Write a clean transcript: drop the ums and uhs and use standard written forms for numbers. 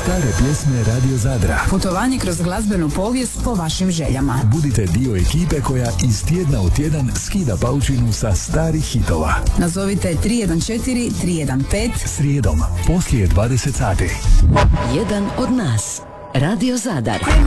Stare pjesme Radio Zadra. Putovanje kroz glazbenu povijest po vašim željama. Budite dio ekipe koja iz tjedna u tjedan skida paučinu sa starih hitova. Nazovite 314 315 Srijedom, poslije 20 sati. Jedan od nas. Radio Zadar.